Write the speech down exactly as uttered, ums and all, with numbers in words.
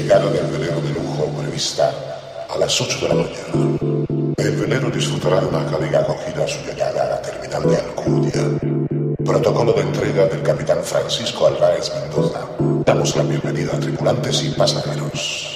llegada del velero de lujo prevista a las ocho de la mañana. El velero disfrutará de una cálida acogida a su llegada a la terminal de Alcudia. Protocolo de entrega del capitán Francisco Álvarez Mendoza. Damos la bienvenida a tripulantes y pasajeros.